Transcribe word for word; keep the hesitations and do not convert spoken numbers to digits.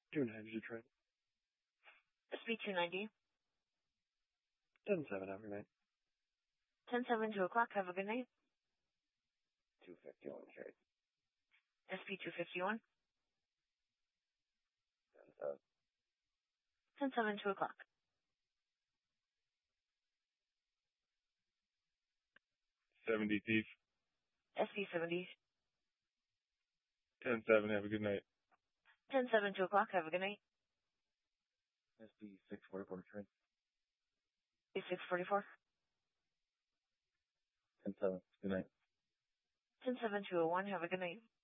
two ninety Detroit. S B two ninety. ten seven, have a good night. ten seven, two o'clock, have a good night. two fifty-one, Trade. S B two fifty-one. ten seven. ten seven, two o'clock. seventy Thief. S B seventy. ten seven, have a good night. ten seven, two o'clock, have a good night. S B six forty-four, Trade. S B six forty-four. ten seven, good night. ten seven, two oh one, have a good night.